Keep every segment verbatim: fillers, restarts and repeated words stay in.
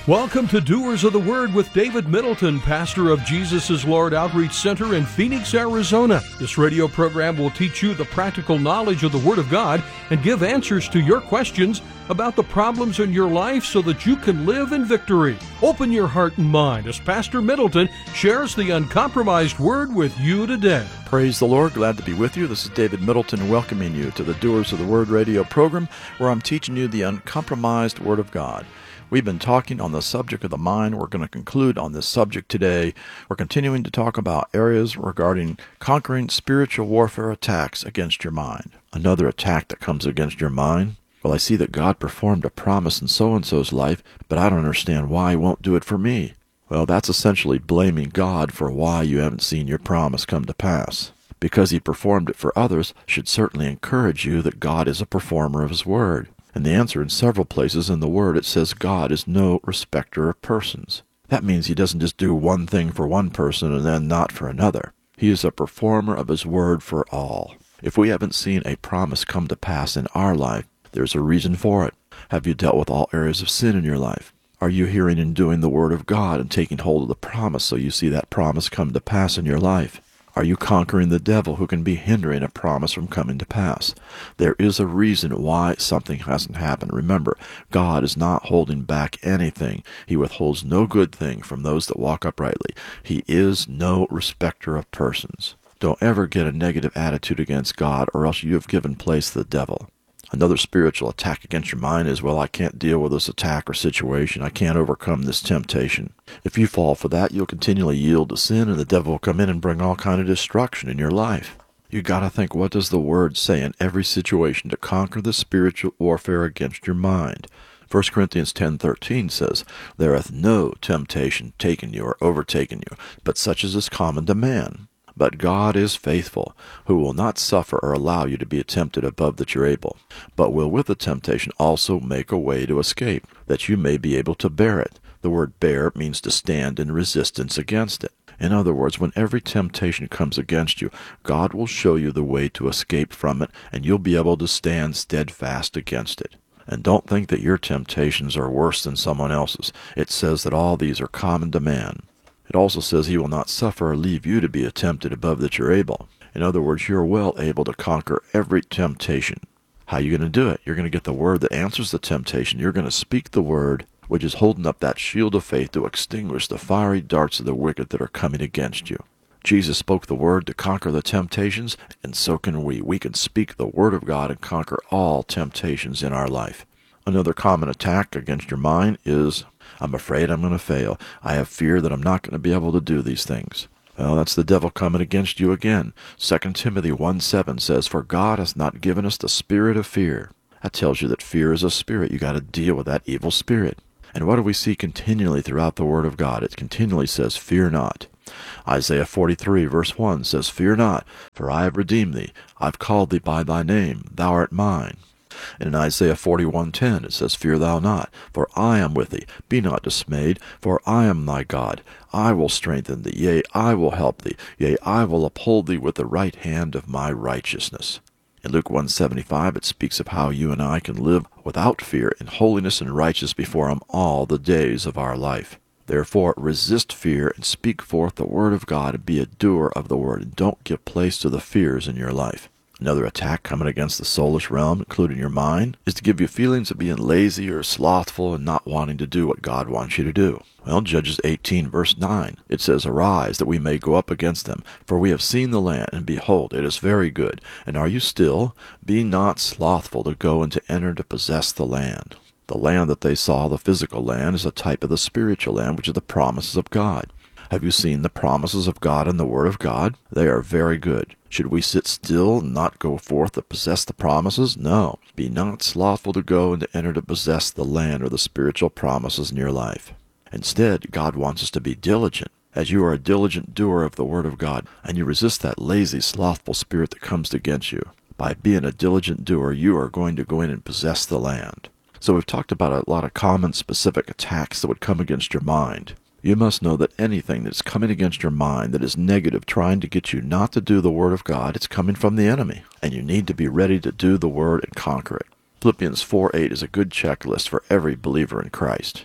Welcome to Doers of the Word with David Middleton, pastor of Jesus is Lord Outreach Center in Phoenix, Arizona. This radio program will teach you the practical knowledge of the Word of God and give answers to your questions about the problems in your life so that you can live in victory. Open your heart and mind as Pastor Middleton shares the uncompromised Word with you today. Praise the Lord. Glad to be with you. This is David Middleton welcoming you to the Doers of the Word radio program, where I'm teaching you the uncompromised Word of God. We've been talking on the subject of the mind. We're going to conclude on this subject today. We're continuing to talk about areas regarding conquering spiritual warfare attacks against your mind. Another attack that comes against your mind. Well, I see that God performed a promise in so-and-so's life, but I don't understand why he won't do it for me. Well, that's essentially blaming God for why you haven't seen your promise come to pass. Because he performed it for others should certainly encourage you that God is a performer of his word. And the answer in several places in the Word, it says God is no respecter of persons. That means he doesn't just do one thing for one person and then not for another. He is a performer of his word for all. If we haven't seen a promise come to pass in our life, there's a reason for it. Have you dealt with all areas of sin in your life? Are you hearing and doing the Word of God and taking hold of the promise so you see that promise come to pass in your life? Are you conquering the devil who can be hindering a promise from coming to pass? There is a reason why something hasn't happened. Remember, God is not holding back anything. He withholds no good thing from those that walk uprightly. He is no respecter of persons. Don't ever get a negative attitude against God, or else you have given place to the devil. Another spiritual attack against your mind is, well, I can't deal with this attack or situation. I can't overcome this temptation. If you fall for that, you'll continually yield to sin, and the devil will come in and bring all kind of destruction in your life. You got to think, what does the Word say in every situation to conquer the spiritual warfare against your mind? First Corinthians ten thirteen says, "There hath no temptation taken you or overtaken you, but such as is common to man. But God is faithful, who will not suffer or allow you to be tempted above that you're able, but will with the temptation also make a way to escape, that you may be able to bear it." The word bear means to stand in resistance against it. In other words, when every temptation comes against you, God will show you the way to escape from it, and you'll be able to stand steadfast against it. And don't think that your temptations are worse than someone else's. It says that all these are common to man. It also says he will not suffer or leave you to be tempted above that you're able. In other words, you're well able to conquer every temptation. How are you going to do it? You're going to get the word that answers the temptation. You're going to speak the word, which is holding up that shield of faith to extinguish the fiery darts of the wicked that are coming against you. Jesus spoke the word to conquer the temptations, and so can we. We can speak the word of God and conquer all temptations in our life. Another common attack against your mind is, I'm afraid I'm going to fail. I have fear that I'm not going to be able to do these things. Well, that's the devil coming against you again. Second Timothy one seven says, "For God hath not given us the spirit of fear." That tells you that fear is a spirit. You got to deal with that evil spirit. And what do we see continually throughout the Word of God? It continually says, "Fear not." Isaiah forty-three verse one says, "Fear not, for I have redeemed thee. I've called thee by thy name. Thou art mine." And in Isaiah forty-one ten it says, "Fear thou not, for I am with thee. Be not dismayed, for I am thy God. I will strengthen thee, yea, I will help thee. Yea, I will uphold thee with the right hand of my righteousness." In Luke one seventy-five it speaks of how you and I can live without fear in holiness and righteousness before him all the days of our life. Therefore, resist fear and speak forth the word of God and be a doer of the word, and don't give place to the fears in your life. Another attack coming against the soulish realm, including your mind, is to give you feelings of being lazy or slothful and not wanting to do what God wants you to do. Well, Judges eighteen verse nine, it says, "Arise, that we may go up against them. For we have seen the land, and behold, it is very good. And are you still? Be not slothful to go and to enter to possess the land." The land that they saw, the physical land, is a type of the spiritual land, which are the promises of God. Have you seen the promises of God in the Word of God? They are very good. Should we sit still and not go forth to possess the promises? No. Be not slothful to go and to enter to possess the land or the spiritual promises in your life. Instead, God wants us to be diligent. As you are a diligent doer of the Word of God, and you resist that lazy, slothful spirit that comes against you, by being a diligent doer, you are going to go in and possess the land. So we've talked about a lot of common, specific attacks that would come against your mind. You must know that anything that's coming against your mind that is negative, trying to get you not to do the Word of God, it's coming from the enemy. And you need to be ready to do the Word and conquer it. Philippians four eight is a good checklist for every believer in Christ.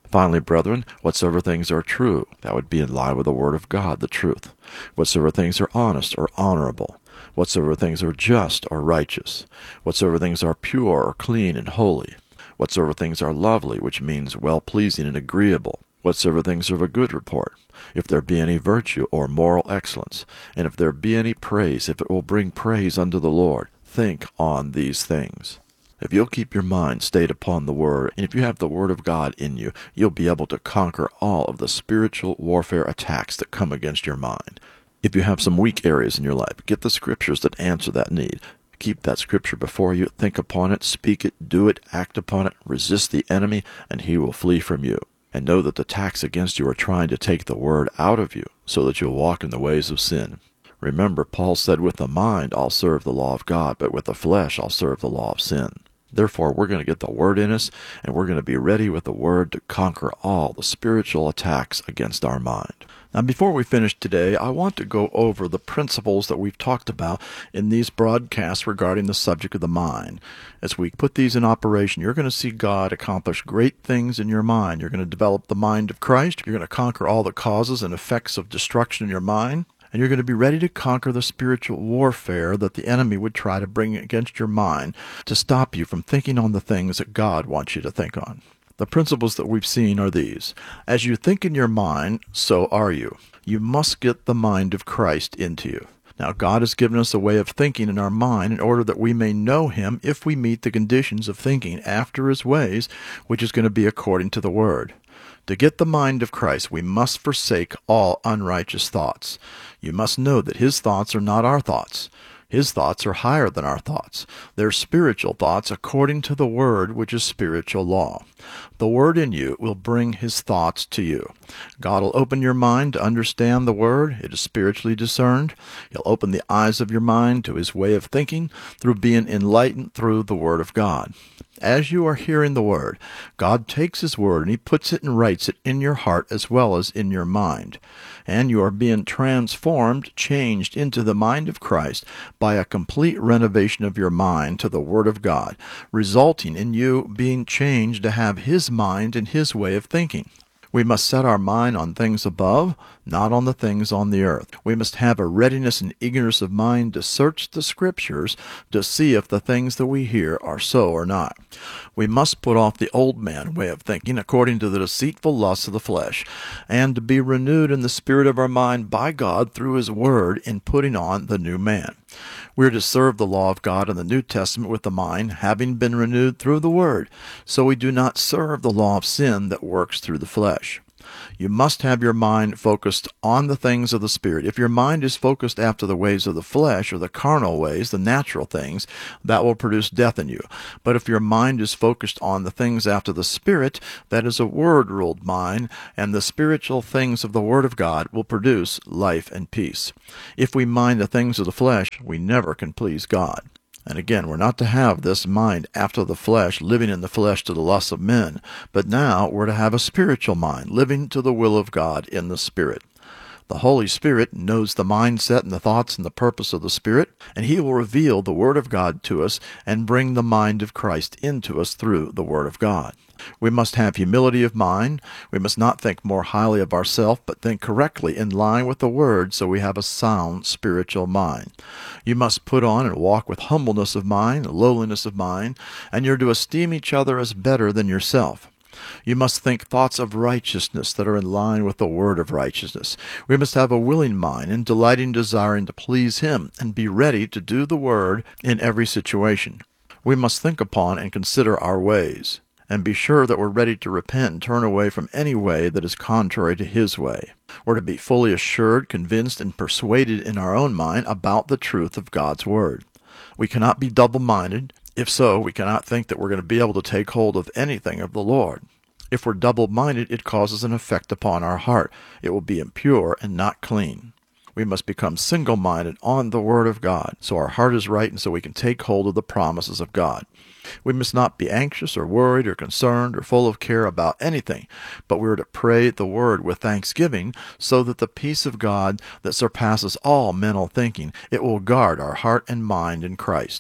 Finally, brethren, whatsoever things are true, that would be in line with the Word of God, the truth. Whatsoever things are honest or honorable, whatsoever things are just or righteous, whatsoever things are pure or clean and holy, whatsoever things are lovely, which means well-pleasing and agreeable, whatsoever things are of a good report, if there be any virtue or moral excellence, and if there be any praise, if it will bring praise unto the Lord, think on these things. If you'll keep your mind stayed upon the Word, and if you have the Word of God in you, you'll be able to conquer all of the spiritual warfare attacks that come against your mind. If you have some weak areas in your life, get the scriptures that answer that need. Keep that scripture before you, think upon it, speak it, do it, act upon it, resist the enemy, and he will flee from you. And know that the attacks against you are trying to take the Word out of you, so that you'll walk in the ways of sin. Remember, Paul said, with the mind I'll serve the law of God, but with the flesh I'll serve the law of sin. Therefore, we're going to get the Word in us, and we're going to be ready with the Word to conquer all the spiritual attacks against our mind. Now, before we finish today, I want to go over the principles that we've talked about in these broadcasts regarding the subject of the mind. As we put these in operation, you're going to see God accomplish great things in your mind. You're going to develop the mind of Christ. You're going to conquer all the causes and effects of destruction in your mind. And you're going to be ready to conquer the spiritual warfare that the enemy would try to bring against your mind to stop you from thinking on the things that God wants you to think on. The principles that we've seen are these. As you think in your mind, so are you. You must get the mind of Christ into you. Now, God has given us a way of thinking in our mind in order that we may know Him if we meet the conditions of thinking after His ways, which is going to be according to the Word. To get the mind of Christ, we must forsake all unrighteous thoughts. You must know that His thoughts are not our thoughts. His thoughts are higher than our thoughts. They're spiritual thoughts according to the Word, which is spiritual law. The Word in you will bring His thoughts to you. God will open your mind to understand the Word. It is spiritually discerned. He'll open the eyes of your mind to His way of thinking through being enlightened through the Word of God. As you are hearing the Word, God takes His Word and He puts it and writes it in your heart as well as in your mind. And you are being transformed, changed into the mind of Christ by a complete renovation of your mind to the Word of God, resulting in you being changed to have His mind and His way of thinking. We must set our mind on things above, not on the things on the earth. We must have a readiness and eagerness of mind to search the Scriptures to see if the things that we hear are so or not. We must put off the old man way of thinking according to the deceitful lusts of the flesh, and to be renewed in the spirit of our mind by God through His Word in putting on the new man. We are to serve the law of God in the New Testament with the mind, having been renewed through the Word, so we do not serve the law of sin that works through the flesh. You must have your mind focused on the things of the Spirit. If your mind is focused after the ways of the flesh or the carnal ways, the natural things, that will produce death in you. But if your mind is focused on the things after the Spirit, that is a Word-ruled mind, and the spiritual things of the Word of God will produce life and peace. If we mind the things of the flesh, we never can please God. And again, we're not to have this mind after the flesh, living in the flesh to the lusts of men, but now we're to have a spiritual mind, living to the will of God in the Spirit. The Holy Spirit knows the mindset and the thoughts and the purpose of the Spirit, and He will reveal the Word of God to us and bring the mind of Christ into us through the Word of God. We must have humility of mind. We must not think more highly of ourselves, but think correctly in line with the Word, so we have a sound spiritual mind. You must put on and walk with humbleness of mind, lowliness of mind, and you're to esteem each other as better than yourself. You must think thoughts of righteousness that are in line with the word of righteousness. We must have a willing mind and delighting desiring to please Him and be ready to do the word in every situation. We must think upon and consider our ways, and be sure that we're ready to repent and turn away from any way that is contrary to His way. We're to be fully assured, convinced, and persuaded in our own mind about the truth of God's Word. We cannot be double-minded. If so, we cannot think that we're going to be able to take hold of anything of the Lord. If we're double-minded, it causes an effect upon our heart. It will be impure and not clean. We must become single-minded on the Word of God, so our heart is right and so we can take hold of the promises of God. We must not be anxious or worried or concerned or full of care about anything, but we are to pray the Word with thanksgiving so that the peace of God that surpasses all mental thinking, it will guard our heart and mind in Christ.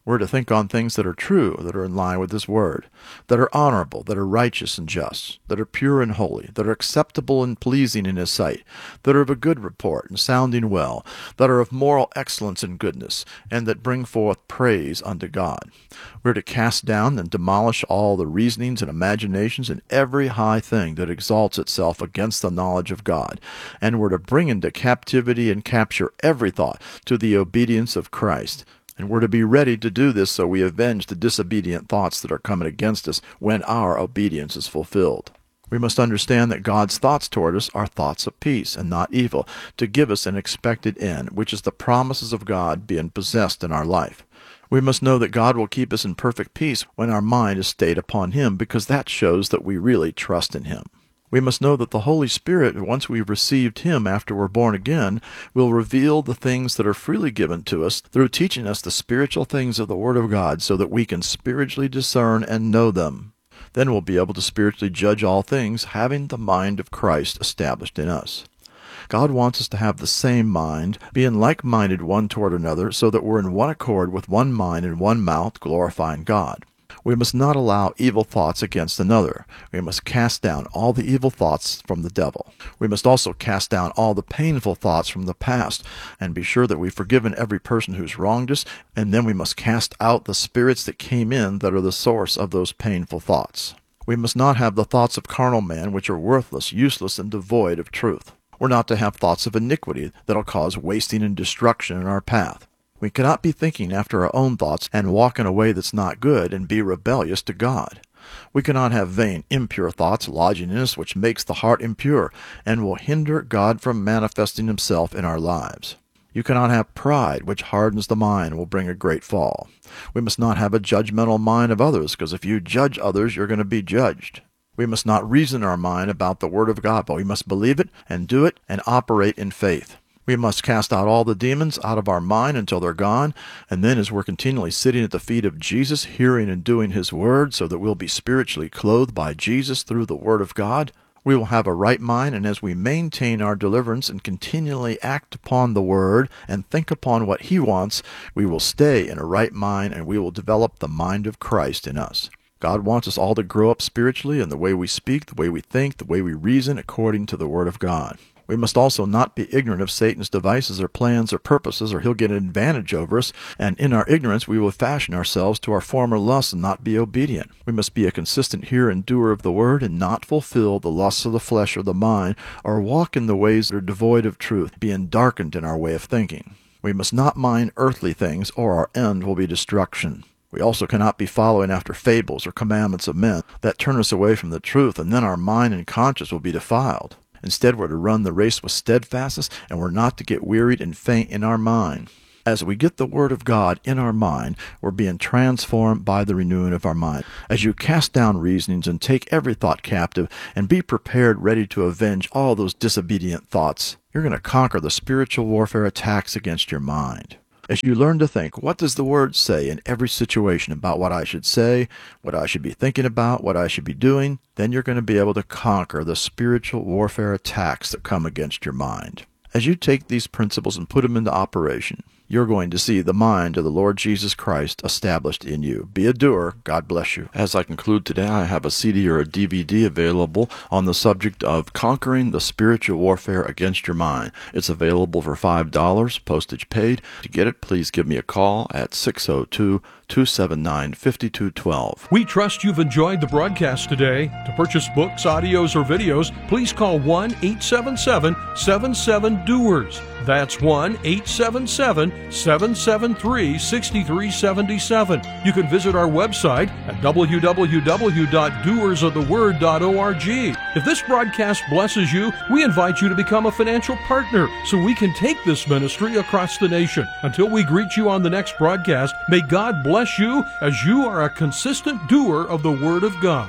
We're to think on things that are true, that are in line with His Word, that are honorable, that are righteous and just, that are pure and holy, that are acceptable and pleasing in His sight, that are of a good report and sounding well, that are of moral excellence and goodness, and that bring forth praise unto God. We're to cast down and demolish all the reasonings and imaginations and every high thing that exalts itself against the knowledge of God, and we're to bring into captivity and capture every thought to the obedience of Christ. And we're to be ready to do this so we avenge the disobedient thoughts that are coming against us when our obedience is fulfilled. We must understand that God's thoughts toward us are thoughts of peace and not evil, to give us an expected end, which is the promises of God being possessed in our life. We must know that God will keep us in perfect peace when our mind is stayed upon Him, because that shows that we really trust in Him. We must know that the Holy Spirit, once we've received Him after we're born again, will reveal the things that are freely given to us through teaching us the spiritual things of the Word of God so that we can spiritually discern and know them. Then we'll be able to spiritually judge all things, having the mind of Christ established in us. God wants us to have the same mind, being like-minded one toward another, so that we're in one accord with one mind and one mouth, glorifying God. We must not allow evil thoughts against another. We must cast down all the evil thoughts from the devil. We must also cast down all the painful thoughts from the past and be sure that we've forgiven every person who's wronged us, and then we must cast out the spirits that came in that are the source of those painful thoughts. We must not have the thoughts of carnal man, which are worthless, useless, and devoid of truth. We're not to have thoughts of iniquity that'll cause wasting and destruction in our path. We cannot be thinking after our own thoughts and walk in a way that's not good and be rebellious to God. We cannot have vain, impure thoughts lodging in us, which makes the heart impure and will hinder God from manifesting Himself in our lives. You cannot have pride, which hardens the mind and will bring a great fall. We must not have a judgmental mind of others, because if you judge others, you're going to be judged. We must not reason our mind about the Word of God, but we must believe it and do it and operate in faith. We must cast out all the demons out of our mind until they're gone, and then as we're continually sitting at the feet of Jesus, hearing and doing His Word, so that we'll be spiritually clothed by Jesus through the Word of God, we will have a right mind, and as we maintain our deliverance and continually act upon the Word and think upon what He wants, we will stay in a right mind, and we will develop the mind of Christ in us. God wants us all to grow up spiritually in the way we speak, the way we think, the way we reason according to the Word of God. We must also not be ignorant of Satan's devices or plans or purposes, or he'll get an advantage over us, and in our ignorance we will fashion ourselves to our former lusts and not be obedient. We must be a consistent hearer and doer of the Word, and not fulfill the lusts of the flesh or the mind, or walk in the ways that are devoid of truth, being darkened in our way of thinking. We must not mind earthly things, or our end will be destruction. We also cannot be following after fables or commandments of men that turn us away from the truth, and then our mind and conscience will be defiled. Instead, we're to run the race with steadfastness, and we're not to get wearied and faint in our mind. As we get the Word of God in our mind, we're being transformed by the renewing of our mind. As you cast down reasonings and take every thought captive and be prepared ready to avenge all those disobedient thoughts, you're going to conquer the spiritual warfare attacks against your mind. As you learn to think, what does the Word say in every situation about what I should say, what I should be thinking about, what I should be doing, then you're going to be able to conquer the spiritual warfare attacks that come against your mind. As you take these principles and put them into operation, you're going to see the mind of the Lord Jesus Christ established in you. Be a doer. God bless you. As I conclude today, I have a C D or a D V D available on the subject of conquering the spiritual warfare against your mind. It's available for five dollars, postage paid. To get it, please give me a call at six oh two, two seven nine, five two one two. We trust you've enjoyed the broadcast today. To purchase books, audios, or videos, please call one eight seven seven, seven seven, doers. That's one eight seven seven, seven seven three, six three seven seven. You can visit our website at w w w dot doers of the word dot org. If this broadcast blesses you, we invite you to become a financial partner so we can take this ministry across the nation. Until we greet you on the next broadcast, may God bless you as you are a consistent doer of the Word of God.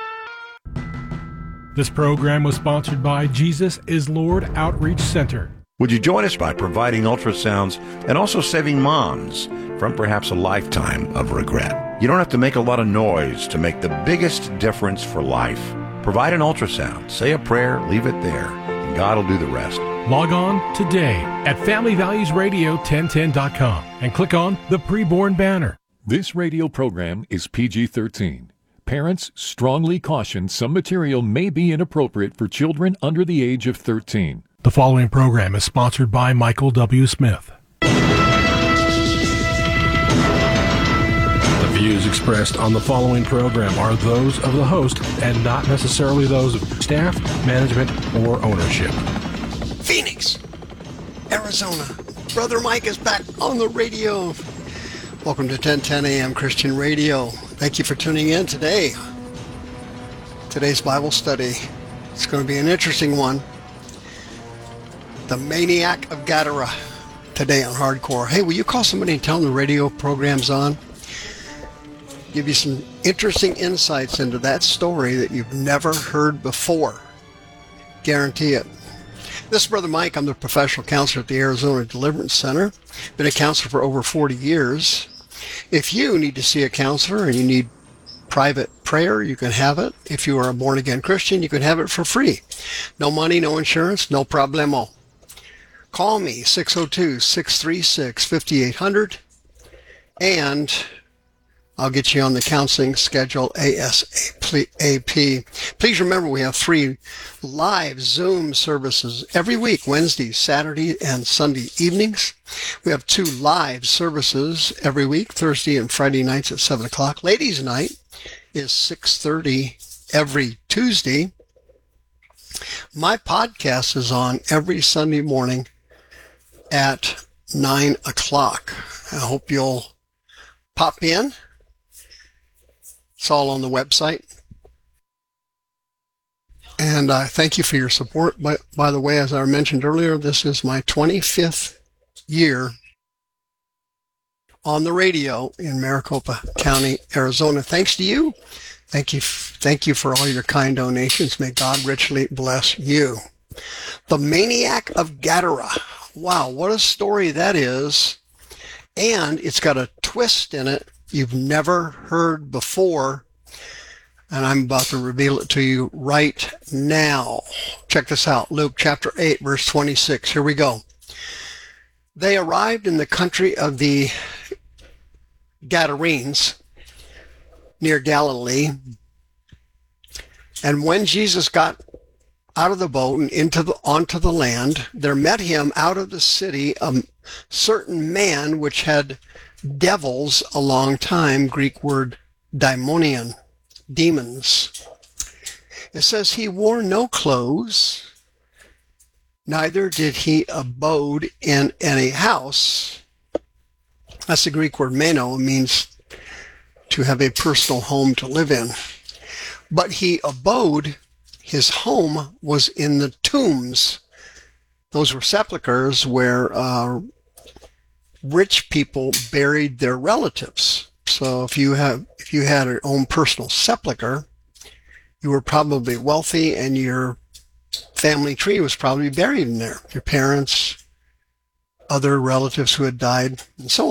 This program was sponsored by Jesus is Lord Outreach Center. Would you join us by providing ultrasounds and also saving moms from perhaps a lifetime of regret? You don't have to make a lot of noise to make the biggest difference for life. Provide an ultrasound, say a prayer, leave it there, and God will do the rest. Log on today at family values radio ten ten dot com and click on the Preborn banner. This radio program is P G thirteen. Parents strongly caution some material may be inappropriate for children under the age of thirteen. The following program is sponsored by Michael W. Smith. The views expressed on the following program are those of the host and not necessarily those of staff, management, or ownership. Phoenix, Arizona. Brother Mike is back on the radio. Welcome to ten ten A M Christian Radio. Thank you for tuning in today. Today's Bible study. It's going to be an interesting one. The Maniac of Gadara. Today on Hardcore. Hey, will you call somebody and tell them the radio program's on? Give you some interesting insights into that story that you've never heard before. Guarantee it. This is Brother Mike. I'm the professional counselor at the Arizona Deliverance Center. Been a counselor for over forty years. If you need to see a counselor and you need private prayer, you can have it. If you are a born-again Christian, you can have it for free. No money, no insurance, no problemo. Call me, six oh two, six three six, five eight zero zero, and I'll get you on the counseling schedule ASAP. Please remember we have three live Zoom services every week, Wednesday, Saturday, and Sunday evenings. We have two live services every week, Thursday and Friday nights at seven o'clock. Ladies' night is six thirty every Tuesday. My podcast is on every Sunday morning at nine o'clock. I hope you'll pop in. It's all on the website. And I uh, thank you for your support. By, by the way, as I mentioned earlier, this is my twenty-fifth year on the radio in Maricopa County, Arizona. Thanks to you. Thank you. Thank you for all your kind donations. May God richly bless you. The Maniac of Gadara. Wow, what a story that is. And it's got a twist in it you've never heard before, and I'm about to reveal it to you right now. Check this out, Luke chapter eight, verse twenty-six. Here we go. They arrived in the country of the Gadarenes, near Galilee, and when Jesus got out of the boat and into the onto the land, there met him out of the city a certain man which had devils a long time, Greek word daimonion, demons. It says he wore no clothes, neither did he abode in any house. That's the Greek word meno. It means to have a personal home to live in. But he abode, his home was in the tombs. Those were sepulchres where uh, rich people buried their relatives. So if you have, if you had your own personal sepulcher, you were probably wealthy and your family tree was probably buried in there. Your parents, other relatives who had died, and so on.